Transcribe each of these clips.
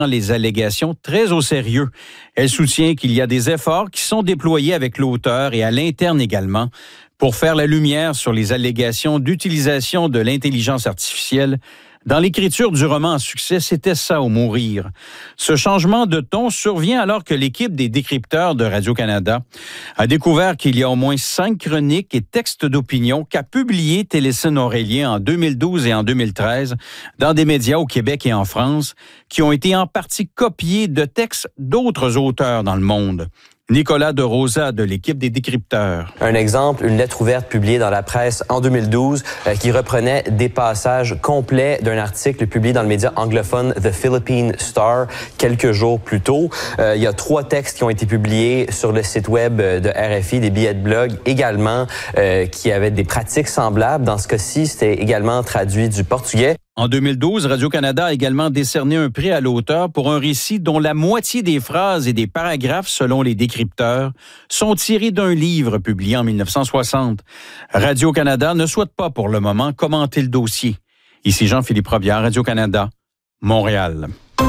les allégations très au sérieux. Elle soutient qu'il y a des efforts qui sont déployés avec l'auteur et à l'interne également pour faire la lumière sur les allégations d'utilisation de l'intelligence artificielle. Dans l'écriture du roman à succès, c'était ça ou mourir. Ce changement de ton survient alors que l'équipe des décrypteurs de Radio-Canada a découvert qu'il y a au moins 5 chroniques et textes d'opinion qu'a publié Télécine Aurélien en 2012 et en 2013 dans des médias au Québec et en France qui ont été en partie copiés de textes d'autres auteurs dans le monde. Nicolas de Rosa de l'équipe des décrypteurs. Un exemple, une lettre ouverte publiée dans la presse en 2012 qui reprenait des passages complets d'un article publié dans le média anglophone The Philippine Star quelques jours plus tôt. Il y a 3 textes qui ont été publiés sur le site web de RFI, des billets de blog également qui avaient des pratiques semblables. Dans ce cas-ci, c'était également traduit du portugais. En 2012, Radio-Canada a également décerné un prix à l'auteur pour un récit dont la moitié des phrases et des paragraphes, selon les décrypteurs, sont tirés d'un livre publié en 1960. Radio-Canada ne souhaite pas pour le moment commenter le dossier. Ici Jean-Philippe Robillard, Radio-Canada, Montréal.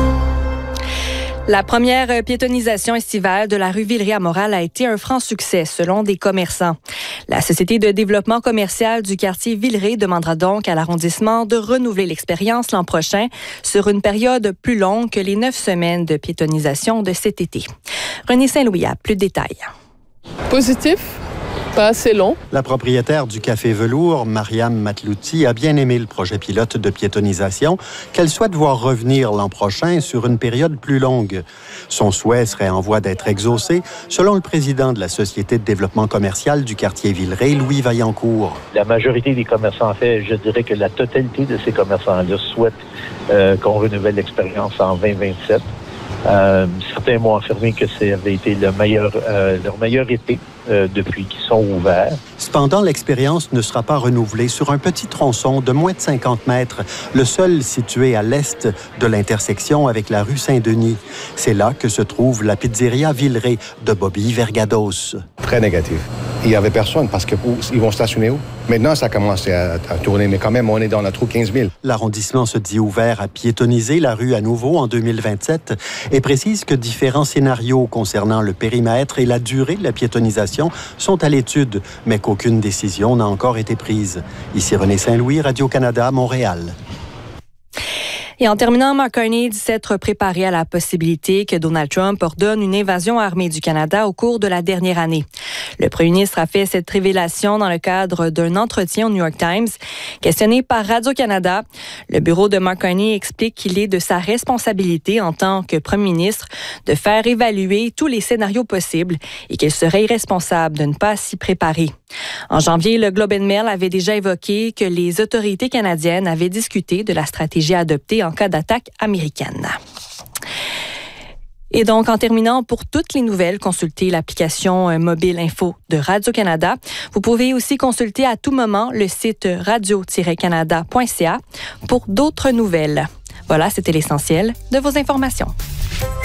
La première piétonisation estivale de la rue Villeray à Montréal a été un franc succès, selon des commerçants. La Société de développement commercial du quartier Villeray demandera donc à l'arrondissement de renouveler l'expérience l'an prochain sur une période plus longue que les 9 semaines de piétonisation de cet été. René Saint-Louis a plus de détails. Positif. Pas assez long. La propriétaire du Café Velours, Mariam Matlouti, a bien aimé le projet pilote de piétonisation qu'elle souhaite voir revenir l'an prochain sur une période plus longue. Son souhait serait en voie d'être exaucé, selon le président de la Société de développement commercial du quartier Villeray, Louis Vaillancourt. La majorité des commerçants, en fait, je dirais que la totalité de ces commerçants-là souhaitent qu'on renouvelle l'expérience en 2027. Certains m'ont affirmé que ça avait été leur meilleur été depuis qu'ils sont ouverts. Cependant, l'expérience ne sera pas renouvelée sur un petit tronçon de moins de 50 mètres, le seul situé à l'est de l'intersection avec la rue Saint-Denis. C'est là que se trouve la pizzeria Villeray de Bobby Vergados. Très négatif. Il n'y avait personne parce qu'ils vont stationner où? Maintenant, ça commence à tourner, mais quand même, on est dans la trou 15 000. L'arrondissement se dit ouvert à piétoniser la rue à nouveau en 2027 et précise que différents scénarios concernant le périmètre et la durée de la piétonisation sont à l'étude, mais qu'aucune décision n'a encore été prise. Ici René Saint-Louis, Radio-Canada, Montréal. Et en terminant, Mark Carney dit s'être préparé à la possibilité que Donald Trump ordonne une invasion armée du Canada au cours de la dernière année. Le premier ministre a fait cette révélation dans le cadre d'un entretien au New York Times. Questionné par Radio-Canada, le bureau de Mark Carney explique qu'il est de sa responsabilité en tant que premier ministre de faire évaluer tous les scénarios possibles et qu'il serait irresponsable de ne pas s'y préparer. En janvier, le Globe and Mail avait déjà évoqué que les autorités canadiennes avaient discuté de la stratégie adoptée en cas d'attaque américaine. Et donc, en terminant, pour toutes les nouvelles, consultez l'application mobile info de Radio-Canada. Vous pouvez aussi consulter à tout moment le site radio-canada.ca pour d'autres nouvelles. Voilà, c'était l'essentiel de vos informations.